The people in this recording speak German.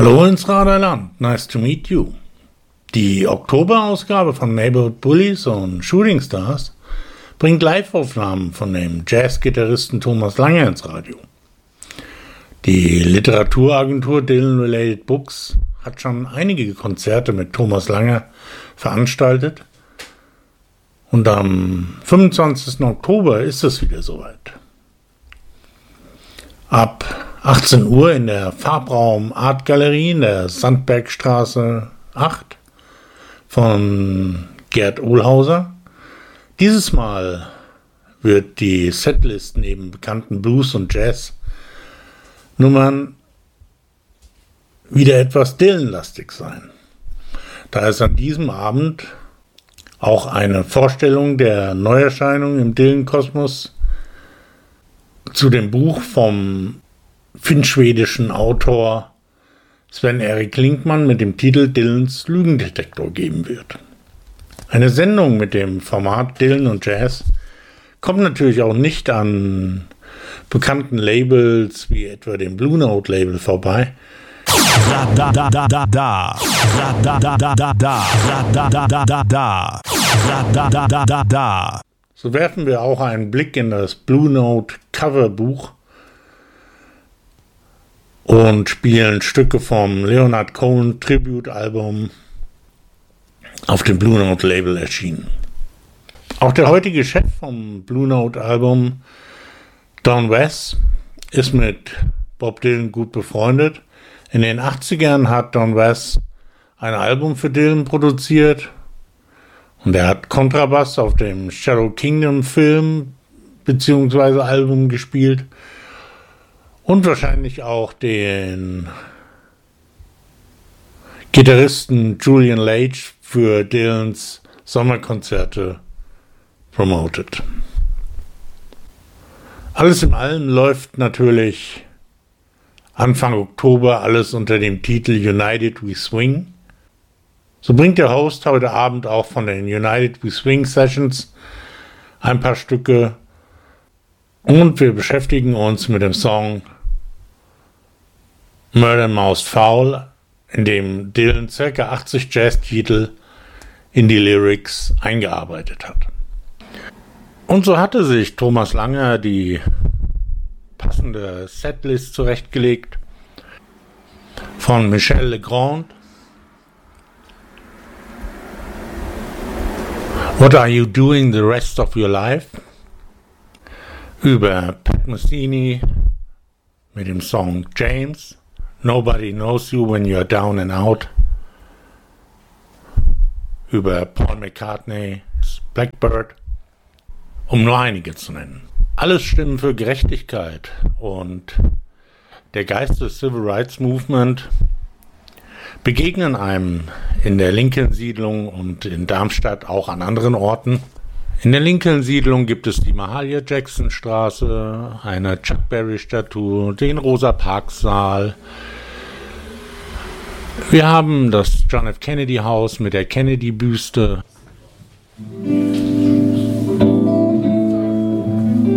Hallo ins Raderland, nice to meet you. Die Oktoberausgabe von Neighborhood Bullies und Shooting Stars bringt Live-Aufnahmen von dem Jazz-Gitarristen Thomas Lange ins Radio. Die Literaturagentur Dylan Related Books hat schon einige Konzerte mit Thomas Lange veranstaltet und am 25. Oktober ist es wieder soweit. Ab 18 Uhr in der Farbraum Art Galerie in der Sandbergstraße 8 von Gerd Ohlhauser. Dieses Mal wird die Setlist neben bekannten Blues- und Jazz-Nummern wieder etwas Dylan-lastig sein. Da es an diesem Abend auch eine Vorstellung der Neuerscheinung im Dylan-Kosmos zu dem Buch vom finnschwedischen Autor Sven-Erik Linkman mit dem Titel Dylans Lügendetektor geben wird. Eine Sendung mit dem Format Dylan und Jazz kommt natürlich auch nicht an bekannten Labels wie etwa dem Blue Note Label vorbei. So werfen wir auch einen Blick in das Blue Note Coverbuch und spielen Stücke vom Leonard Cohen Tribute-Album auf dem Blue Note Label erschienen. Auch der heutige Chef vom Blue Note Album, Don West, ist mit Bob Dylan gut befreundet. In den 80ern hat Don West ein Album für Dylan produziert und er hat Kontrabass auf dem Shadow Kingdom Film bzw. Album gespielt. Und wahrscheinlich auch den Gitarristen Julian Lage für Dylans Sommerkonzerte promoted. Alles in allem läuft natürlich Anfang Oktober alles unter dem Titel United We Swing. So bringt der Host heute Abend auch von den United We Swing Sessions ein paar Stücke und wir beschäftigen uns mit dem Song Murder Most Foul, in dem Dylan ca. 80 Jazz-Titel in die Lyrics eingearbeitet hat. Und so hatte sich Thomas Lange die passende Setlist zurechtgelegt von Michel Legrand. What Are You Doing the Rest of Your Life? Über Pat Metheny mit dem Song James. Nobody Knows You When You're Down and Out. Über Paul McCartney's Blackbird, um nur einige zu nennen. Alles Stimmen für Gerechtigkeit und der Geist des Civil Rights Movement begegnen einem in der Lincoln-Siedlung und in Darmstadt auch an anderen Orten. In der Lincoln-Siedlung gibt es die Mahalia Jackson-Straße, eine Chuck Berry-Statue, den Rosa-Parks-Saal. Wir haben das John F. Kennedy-Haus mit der Kennedy-Büste.